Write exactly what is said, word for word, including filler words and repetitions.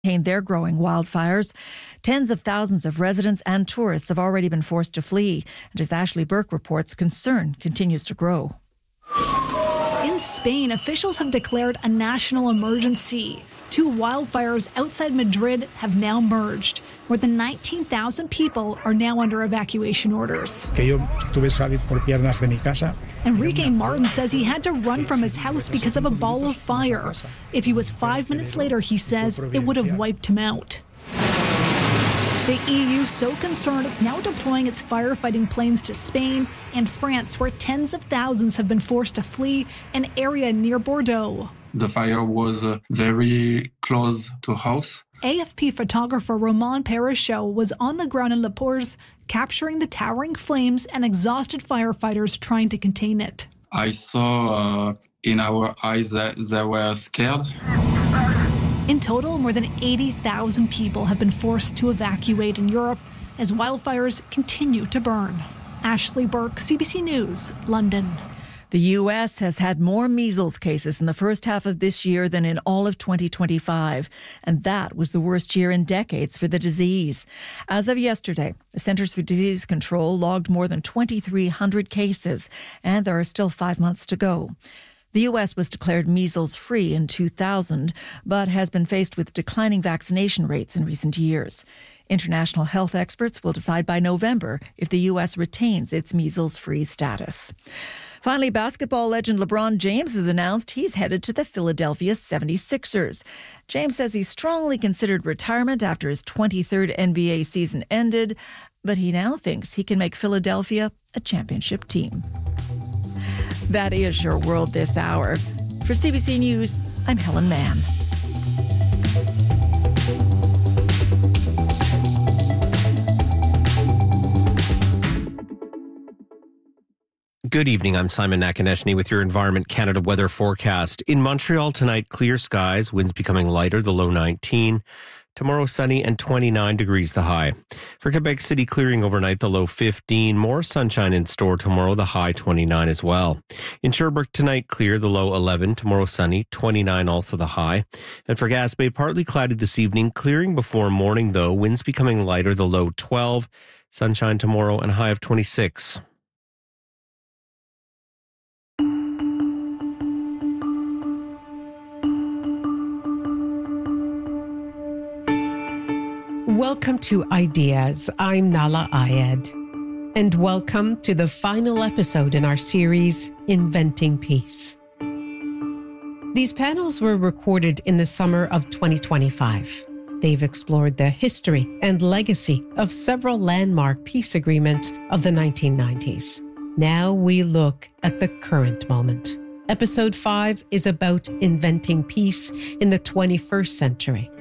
their growing wildfires. Tens of thousands of residents and tourists have already been forced to flee. And as Ashley Burke reports, concern continues to grow. In Spain, officials have declared a national emergency. Two wildfires outside Madrid have now merged. More than nineteen thousand people are now under evacuation orders. Enrique Martin says he had to run from his house because of a ball of fire. If he was five minutes later, he says, it would have wiped him out. The E U so concerned it's now deploying its firefighting planes to Spain and France, where tens of thousands have been forced to flee an area near Bordeaux. The fire was uh, very close to house. A F P photographer Roman Perishow was on the ground in Le Pors, capturing the towering flames and exhausted firefighters trying to contain it. I saw uh, in our eyes that they were scared. In total, more than eighty thousand people have been forced to evacuate in Europe as wildfires continue to burn. Ashley Burke, C B C News, London. The U S has had more measles cases in the first half of this year than in all of twenty twenty-five, and that was the worst year in decades for the disease. As of yesterday, the Centers for Disease Control logged more than twenty-three hundred cases, and there are still five months to go. The U S was declared measles-free in two thousand, but has been faced with declining vaccination rates in recent years. International health experts will decide by November if the U S retains its measles-free status. Finally, basketball legend LeBron James has announced he's headed to the Philadelphia seventy-sixers. James says he strongly considered retirement after his twenty-third N B A season ended, but he now thinks he can make Philadelphia a championship team. That is your world this hour. For C B C News, I'm Helen Mann. Good evening. I'm Simon Nakaneshny with your Environment Canada weather forecast. In Montreal tonight, clear skies, winds becoming lighter, the low nineteen. Tomorrow, sunny and twenty-nine degrees the high. For Quebec City, clearing overnight, the low fifteen. More sunshine in store tomorrow, the high twenty-nine as well. In Sherbrooke tonight, clear, the low eleven. Tomorrow, sunny, twenty-nine also the high. And for Gaspé, partly cloudy this evening, clearing before morning though, winds becoming lighter, the low twelve. Sunshine tomorrow and a high of twenty-six. Welcome to Ideas. I'm Nala Ayed. And welcome to the final episode in our series, Inventing Peace. These panels were recorded in the summer of twenty twenty-five. They've explored the history and legacy of several landmark peace agreements of the nineteen nineties. Now we look at the current moment. Episode five is about inventing peace in the twenty-first century.